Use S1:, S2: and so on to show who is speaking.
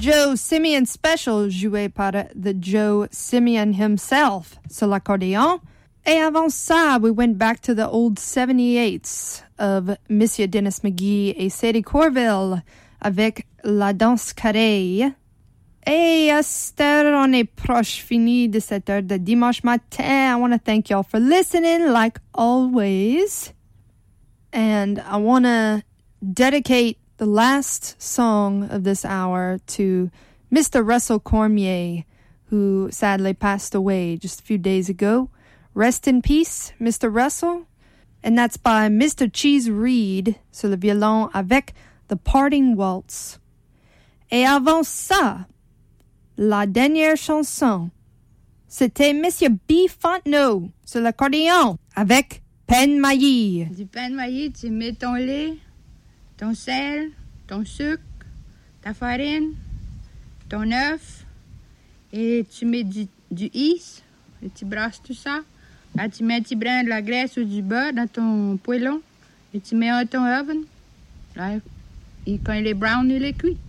S1: Joe Simeon Special joué par the Joe Simeon himself sur l'accordéon. Et avant ça, we went back to the old 78s of Monsieur Dennis McGee et Sadie Corville avec La Danse Carrée. Et à cette heure, on est proche fini de cette heure de dimanche matin. I want to thank y'all for listening, like always. And I want to dedicate the last song of this hour to Mr. Russell Cormier, who sadly passed away just a few days ago. Rest in peace, Mr. Russell. And that's by Mr. Cheese Reed sur le violon avec The Parting Waltz. Et avant ça, la dernière chanson, c'était Monsieur B. Fontenot sur l'accordéon avec Pain Mailly.
S2: Du pain mailly, tu mets ton lait, ton sel, ton sucre, ta farine, ton œuf, et tu mets du yeast, et tu brasses tout ça. Là, tu mets un petit brin de la graisse ou du beurre dans ton poêlon, et tu mets dans ton oven. Là, et quand il est brown, il est cuit.